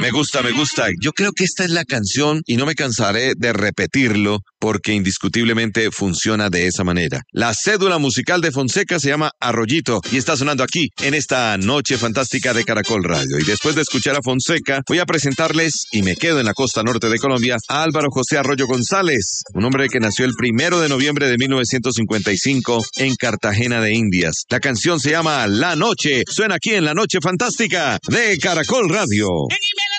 Me gusta, me gusta. Yo creo que esta es la canción y no me cansaré de repetirlo porque indiscutiblemente funciona de esa manera. La cédula musical de Fonseca se llama Arroyito y está sonando aquí en esta noche fantástica de Caracol Radio. Y después de escuchar a Fonseca, voy a presentarles, y me quedo en la costa norte de Colombia, a Álvaro José Arroyo González, un hombre que nació el 1 de noviembre de 1955 en Cartagena de Indias. La canción se llama La Noche. Suena aquí en La Noche Fantástica de Caracol Radio.